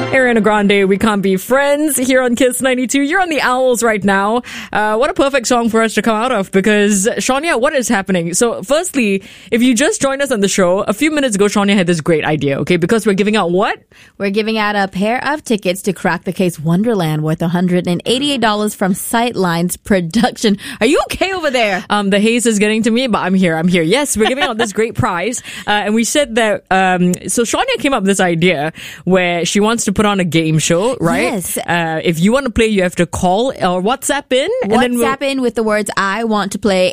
Ariana Grande, We Can't Be Friends here on Kiss 92. You're on the Owls right now. What a perfect song for us to come out of because, Shania, what is happening? So, firstly, if you just joined us on the show, a few minutes ago, Shania had this great idea, okay? Because we're giving out what? We're giving out a pair of tickets to Crack the Case Wonderland worth $188 from Sightlines Production. Are you okay over there? The haze is getting to me, but I'm here. Yes, we're giving out this great prize. And we said that, so Shania came up with this idea where she wants to put on a game show, right? Yes. If you want to play, you have to call or WhatsApp in. WhatsApp in with the words, I want to play,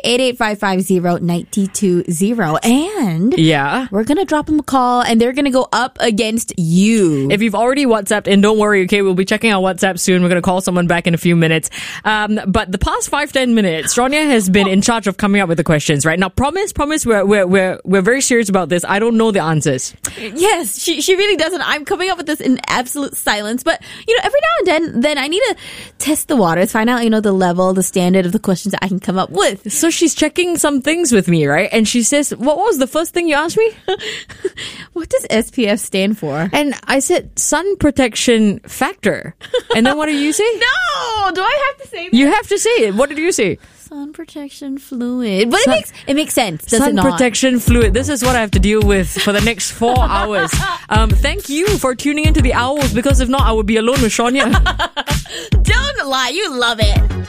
88550-920. And yeah, we're going to drop them a call and they're going to go up against you. If you've already WhatsApped in, don't worry, okay? We'll be checking our WhatsApp soon. We're going to call someone back in a few minutes. But the past 5-10 minutes, Shania has been in charge of coming up with the questions, right? Now, promise, we're very serious about this. I don't know the answers. Yes, she really doesn't. I'm coming up with this in absolute silence. But, every now and then I need to test the waters, find out, the level, the standard of the questions that I can come up with. So she's checking some things with me, right? And she says, what was the first thing you asked me? What does SPF stand for? And I said, sun protection factor. And then what did you say? No! Do I have to say that? You have to say it. What did you say? Sun protection fluid. But it makes sense, does sun it not? Protection fluid. This is what I have to deal with for the next 4 hours. Thank you for tuning into the Owls, because if not, I would be alone with Shania. Don't lie. You love it.